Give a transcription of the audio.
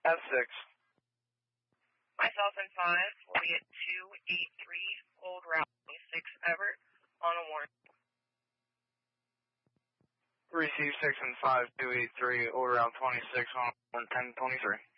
F6. Myself and 5 will be at 283 Old Route 26 Everett on a warrant. Receive 6 and 5, 283 Old Route 26 on 1023.